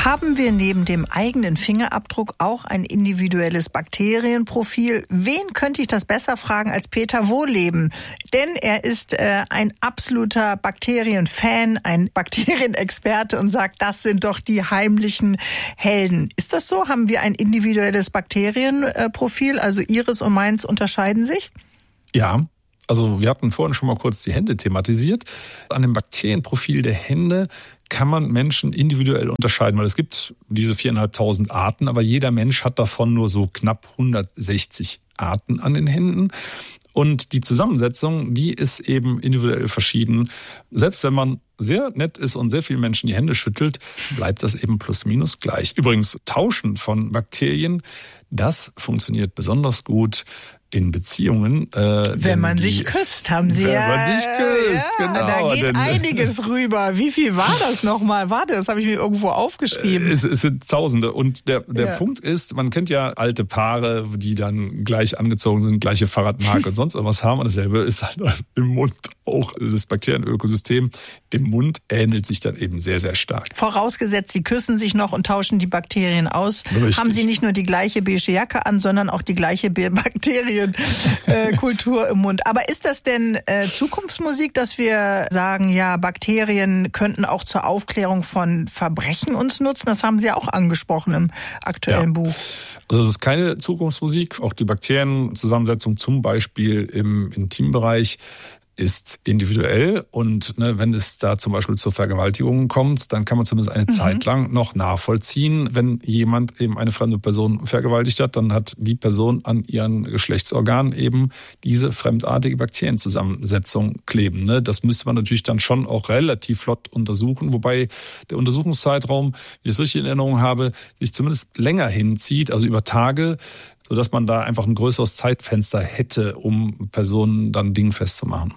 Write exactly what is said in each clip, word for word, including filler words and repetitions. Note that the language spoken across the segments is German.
Haben wir neben dem eigenen Fingerabdruck auch ein individuelles Bakterienprofil? Wen könnte ich das besser fragen als Peter Wohlleben? Denn er ist äh, ein absoluter Bakterienfan, ein Bakterienexperte und sagt, das sind doch die heimlichen Helden. Ist das so? Haben wir ein individuelles Bakterienprofil? Also Ihres und meins unterscheiden sich? Ja. Also wir hatten vorhin schon mal kurz die Hände thematisiert. An dem Bakterienprofil der Hände kann man Menschen individuell unterscheiden, weil es gibt diese viertausendfünfhundert Arten, aber jeder Mensch hat davon nur so knapp hundertsechzig Arten an den Händen. Und die Zusammensetzung, die ist eben individuell verschieden. Selbst wenn man sehr nett ist und sehr vielen Menschen die Hände schüttelt, bleibt das eben plus minus gleich. Übrigens, Tauschen von Bakterien, das funktioniert besonders gut in Beziehungen. Äh, wenn man die, sich küsst, haben Sie wenn ja. Wenn man sich küsst, ja, genau. Da geht denn, einiges rüber. Wie viel war das nochmal? Warte, das habe ich mir irgendwo aufgeschrieben. Es, es sind Tausende. Und der, der ja. Punkt ist, man kennt ja alte Paare, die dann gleich angezogen sind, gleiche Fahrradmarke und sonst irgendwas haben. Und dasselbe ist halt im Mund auch das Bakterienökosystem. Im Mund ähnelt sich dann eben sehr, sehr stark. Vorausgesetzt, Sie küssen sich noch und tauschen die Bakterien aus. Richtig. Haben Sie nicht nur die gleiche beige Jacke an, sondern auch die gleiche Bakterienkultur äh, im Mund. Aber ist das denn äh, Zukunftsmusik, dass wir sagen, ja, Bakterien könnten auch zur Aufklärung von Verbrechen uns nutzen? Das haben Sie ja auch angesprochen im aktuellen ja. Buch. Also es ist keine Zukunftsmusik. Auch die Bakterienzusammensetzung zum Beispiel im Intimbereich ist individuell und ne, wenn es da zum Beispiel zur Vergewaltigung kommt, dann kann man zumindest eine mhm. Zeit lang noch nachvollziehen, wenn jemand eben eine fremde Person vergewaltigt hat, dann hat die Person an ihren Geschlechtsorganen eben diese fremdartige Bakterienzusammensetzung kleben. Ne? Das müsste man natürlich dann schon auch relativ flott untersuchen, wobei der Untersuchungszeitraum, wie ich es richtig in Erinnerung habe, sich zumindest länger hinzieht, also über Tage, sodass man da einfach ein größeres Zeitfenster hätte, um Personen dann dingfest zu machen.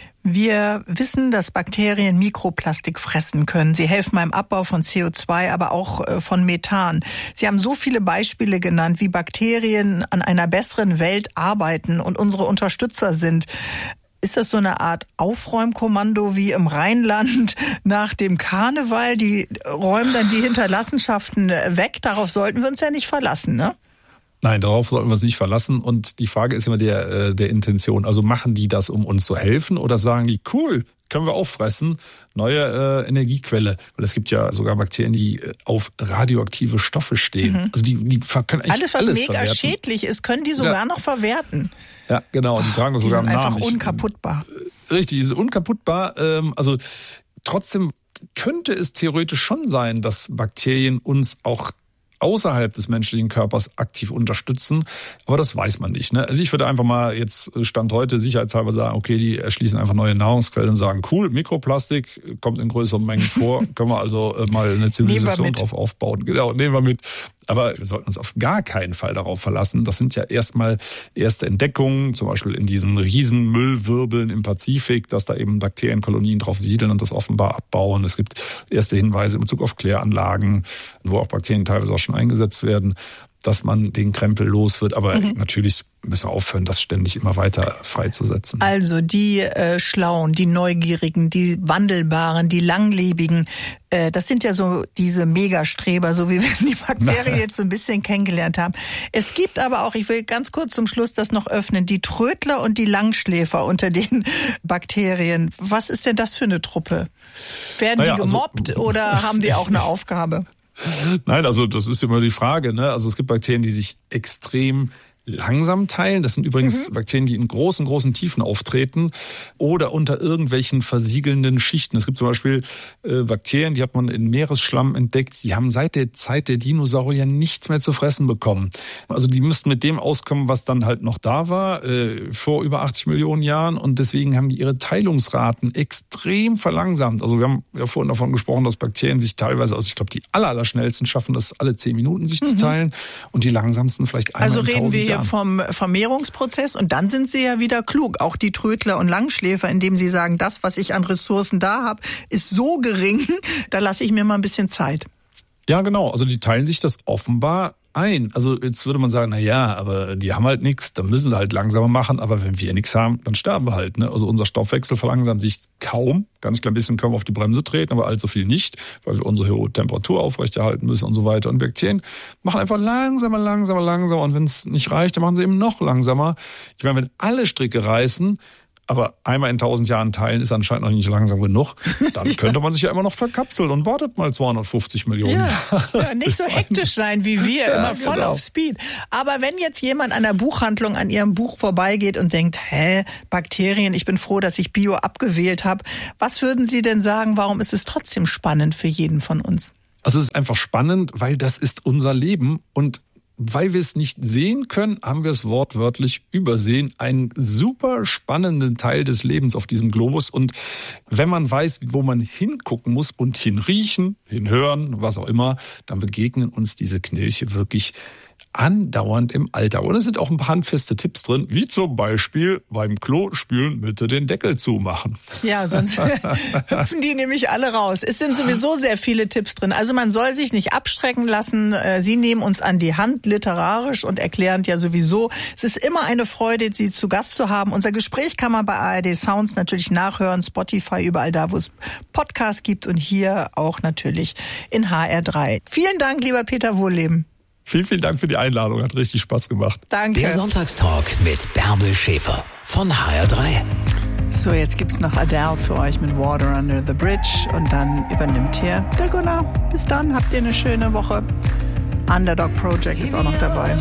Wir wissen, dass Bakterien Mikroplastik fressen können. Sie helfen beim Abbau von C O zwei, aber auch von Methan. Sie haben so viele Beispiele genannt, wie Bakterien an einer besseren Welt arbeiten und unsere Unterstützer sind. Ist das so eine Art Aufräumkommando wie im Rheinland nach dem Karneval? Die räumen dann die Hinterlassenschaften weg. Darauf sollten wir uns ja nicht verlassen, ne? Nein, darauf sollten wir uns nicht verlassen. Und die Frage ist immer der, der Intention. Also machen die das, um uns zu helfen, oder sagen die, cool, können wir auch fressen, neue äh, Energiequelle. Weil es gibt ja sogar Bakterien, die auf radioaktive Stoffe stehen. Mhm. Also die, die können eigentlich alles, was alles mega verwerten. Schädlich ist, können die sogar ja. noch verwerten. Ja, genau. Die tragen das sogar im Namen. Die sind einfach unkaputtbar. Richtig, die sind unkaputtbar. Ähm, also trotzdem könnte es theoretisch schon sein, dass Bakterien uns auch außerhalb des menschlichen Körpers aktiv unterstützen. Aber das weiß man nicht. Ne? Also ich würde einfach mal jetzt Stand heute sicherheitshalber sagen, okay, die erschließen einfach neue Nahrungsquellen und sagen, cool, Mikroplastik kommt in größeren Mengen vor, können wir also mal eine Zivilisation drauf aufbauen. Genau, nehmen wir mit. Aber wir sollten uns auf gar keinen Fall darauf verlassen. Das sind ja erstmal erste Entdeckungen, zum Beispiel in diesen riesen Müllwirbeln im Pazifik, dass da eben Bakterienkolonien drauf siedeln und das offenbar abbauen. Es gibt erste Hinweise in Bezug auf Kläranlagen, wo auch Bakterien teilweise auch schon eingesetzt werden, dass man den Krempel los wird. Aber mhm. natürlich müssen wir aufhören, das ständig immer weiter freizusetzen. Also die äh, Schlauen, die Neugierigen, die Wandelbaren, die Langlebigen, äh, das sind ja so diese Megastreber, so wie wir die Bakterien jetzt so ein bisschen kennengelernt haben. Es gibt aber auch, ich will ganz kurz zum Schluss das noch öffnen, die Trödler und die Langschläfer unter den Bakterien. Was ist denn das für eine Truppe? Werden naja, die gemobbt also, oder haben die auch eine Aufgabe? Nein, also das ist immer die Frage. Ne? Also es gibt Bakterien, die sich extrem langsam teilen. Das sind übrigens mhm. Bakterien, die in großen, großen Tiefen auftreten oder unter irgendwelchen versiegelnden Schichten. Es gibt zum Beispiel äh, Bakterien, die hat man in Meeresschlamm entdeckt, die haben seit der Zeit der Dinosaurier nichts mehr zu fressen bekommen. Also die müssten mit dem auskommen, was dann halt noch da war, äh, vor über achtzig Millionen Jahren, und deswegen haben die ihre Teilungsraten extrem verlangsamt. Also wir haben ja vorhin davon gesprochen, dass Bakterien sich teilweise, also ich glaube, die aller, aller schnellsten schaffen das alle zehn Minuten sich mhm. zu teilen und die langsamsten vielleicht einmal also in reden wir Jahren. Vom Vermehrungsprozess, und dann sind sie ja wieder klug, auch die Trödler und Langschläfer, indem sie sagen, das, was ich an Ressourcen da habe, ist so gering, da lasse ich mir mal ein bisschen Zeit. Ja, genau. Also die teilen sich das offenbar ein. Also jetzt würde man sagen, na ja, aber die haben halt nichts, dann müssen sie halt langsamer machen. Aber wenn wir nichts haben, dann sterben wir halt. Ne? Also unser Stoffwechsel verlangsamt sich kaum. Ganz klein bisschen können wir auf die Bremse treten, aber allzu viel nicht, weil wir unsere hohe Temperatur aufrechterhalten müssen und so weiter. Und Bakterien machen einfach langsamer, langsamer, langsamer. Und wenn es nicht reicht, dann machen sie eben noch langsamer. Ich meine, wenn alle Stricke reißen, aber einmal in tausend Jahren teilen ist anscheinend noch nicht langsam genug. Dann ja. könnte man sich ja immer noch verkapseln und wartet mal zweihundertfünfzig Millionen ja. ja, nicht so hektisch sein wie wir, ja, immer voll genau. auf Speed. Aber wenn jetzt jemand an der Buchhandlung an ihrem Buch vorbeigeht und denkt, hä, Bakterien, ich bin froh, dass ich Bio abgewählt habe. Was würden Sie denn sagen, warum ist es trotzdem spannend für jeden von uns? Also es ist einfach spannend, weil das ist unser Leben und weil wir es nicht sehen können, haben wir es wortwörtlich übersehen. Einen super spannenden Teil des Lebens auf diesem Globus. Und wenn man weiß, wo man hingucken muss und hinriechen, hinhören, was auch immer, dann begegnen uns diese Knilche wirklich andauernd im Alltag. Und es sind auch ein paar handfeste Tipps drin, wie zum Beispiel beim Klospülen bitte den Deckel zumachen. Ja, sonst hüpfen die nämlich alle raus. Es sind sowieso sehr viele Tipps drin. Also man soll sich nicht abschrecken lassen. Sie nehmen uns an die Hand, literarisch und erklärend ja sowieso. Es ist immer eine Freude, Sie zu Gast zu haben. Unser Gespräch kann man bei A R D Sounds natürlich nachhören, Spotify, überall da, wo es Podcasts gibt und hier auch natürlich in H R drei. Vielen Dank, lieber Peter Wohlleben. Vielen, vielen Dank für die Einladung. Hat richtig Spaß gemacht. Danke. Der Sonntagstalk mit Bärbel Schäfer von H R drei. So, jetzt gibt's noch Adele für euch mit Water Under the Bridge und dann übernimmt hier der Gunnar. Bis dann, habt ihr eine schöne Woche. Underdog Project ist auch noch dabei.